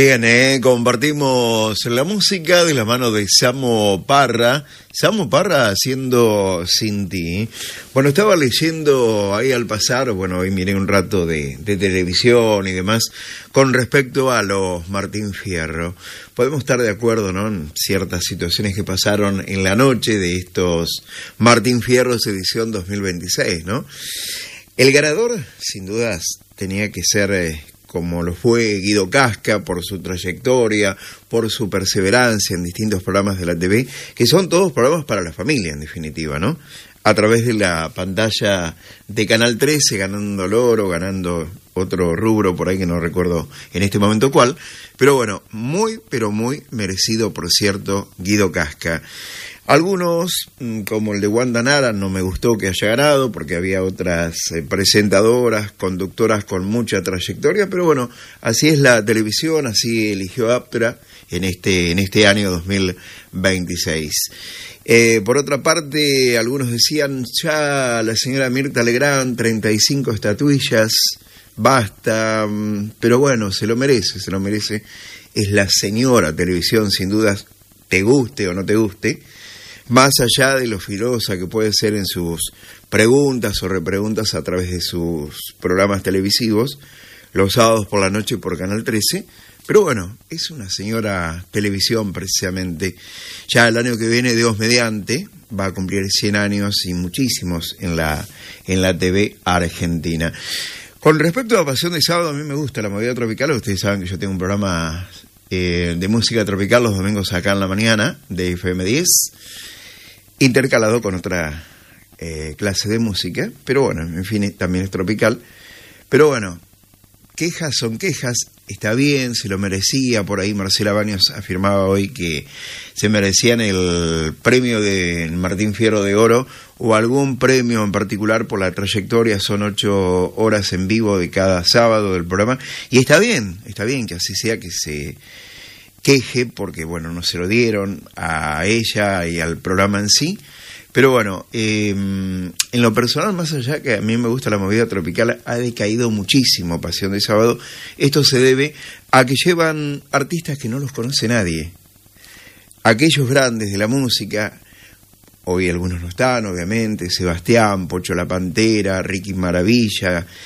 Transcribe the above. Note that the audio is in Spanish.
Bien, compartimos la música de la mano de Samo Parra haciendo Sin Ti. Bueno, estaba leyendo ahí al pasar, hoy miré un rato de televisión y demás, con respecto a los Martín Fierro. Podemos estar de acuerdo, ¿no?, en ciertas situaciones que pasaron en la noche de estos Martín Fierros edición 2026, ¿no? El ganador, sin dudas, tenía que ser como lo fue Guido Casca, por su trayectoria, por su perseverancia en distintos programas de la TV, que son todos programas para la familia, en definitiva, ¿no? A través de la pantalla de Canal 13, ganando el oro, ganando otro rubro por ahí que no recuerdo en este momento cuál, pero bueno, muy merecido, por cierto, Guido Casca. Algunos, como el de Wanda Nara, no me gustó que haya ganado porque había otras presentadoras, conductoras con mucha trayectoria, pero bueno, así es la televisión, así eligió Aptra en este año 2026. Por otra parte, algunos decían, ya la señora Mirta Legrand, 35 estatuillas, basta, pero bueno, se lo merece, es la señora televisión, sin dudas, te guste o no te guste, más allá de lo filosa que puede ser en sus preguntas o repreguntas a través de sus programas televisivos, los sábados por la noche por Canal 13, pero bueno, es una señora televisión precisamente. Ya el año que viene, Dios mediante, va a cumplir 100 años y muchísimos en la TV argentina. Con respecto a Pasión de Sábado, a mí me gusta la movida tropical. Ustedes saben que yo tengo un programa de música tropical los domingos acá en la mañana de FM 10, intercalado con otra clase de música, pero bueno, en fin, también es tropical. Pero bueno, quejas son quejas, está bien, se lo merecía. Por ahí Marcela Baños afirmaba hoy que se merecían el premio de Martín Fierro de Oro o algún premio en particular por la trayectoria. Son 8 horas en vivo de cada sábado del programa, y está bien que así sea, que se queje porque bueno, no se lo dieron a ella y al programa en sí. Pero bueno, en lo personal, más allá que a mí me gusta la movida tropical, ha decaído muchísimo Pasión de Sábado. Esto se debe a que llevan artistas que no los conoce nadie, aquellos grandes de la música. Hoy algunos no están, obviamente, Sebastián, Pocho la Pantera, Ricky Maravilla,